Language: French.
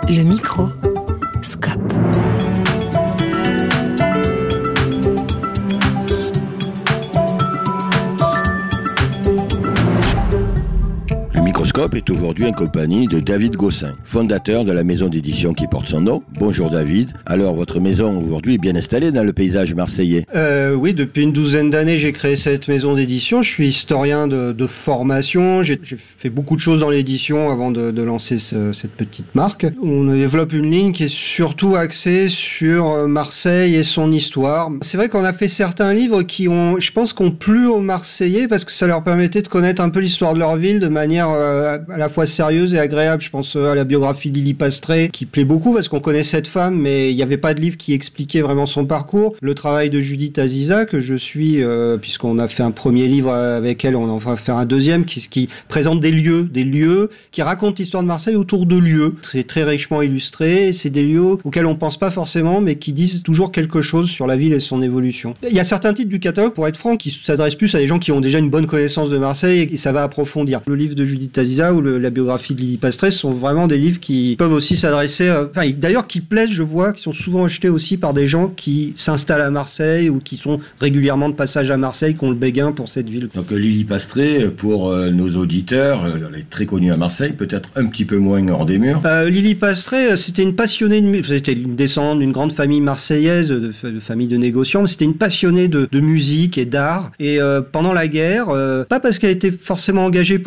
Le micro scope. Le Microscope est aujourd'hui en compagnie de David Gossin, fondateur de la maison d'édition qui porte son nom. Bonjour David. Alors, votre maison aujourd'hui est bien installée dans le paysage marseillais? Oui, depuis une douzaine d'années, j'ai créé cette maison d'édition. Je suis historien de formation. J'ai fait beaucoup de choses dans l'édition avant de lancer cette petite marque. On développe une ligne qui est surtout axée sur Marseille et son histoire. C'est vrai qu'on a fait certains livres qui ont plu aux Marseillais parce que ça leur permettait de connaître un peu l'histoire de leur ville de manière à la fois sérieuse et agréable. Je pense à la biographie de Lily Pastré qui plaît beaucoup parce qu'on connaît cette femme, mais il n'y avait pas de livre qui expliquait vraiment son parcours. Le travail de Judith Aziza que je suis, puisqu'on a fait un premier livre avec elle, on en va faire un deuxième qui présente des lieux qui racontent l'histoire de Marseille autour de lieux. C'est très richement illustré, c'est des lieux auxquels on pense pas forcément, mais qui disent toujours quelque chose sur la ville et son évolution. Il y a certains titres du catalogue, pour être franc, qui s'adressent plus à des gens qui ont déjà une bonne connaissance de Marseille et ça va approfondir. Le livre de Judith Aziza ou la biographie de Lily Pastré sont vraiment des livres qui peuvent aussi s'adresser, d'ailleurs qui plaisent, je vois, qui sont souvent achetés aussi par des gens qui s'installent à Marseille ou qui sont régulièrement de passage à Marseille, qui ont le béguin pour cette ville. Donc Lily Pastré, pour nos auditeurs, elle est très connue à Marseille, peut-être un petit peu moins hors des murs. Lily Pastré, c'était une passionnée de musique, c'était une descendante d'une grande famille marseillaise, de famille de négociants, mais c'était une passionnée de musique et d'art. Et pendant la guerre, pas parce qu'elle était forcément engagée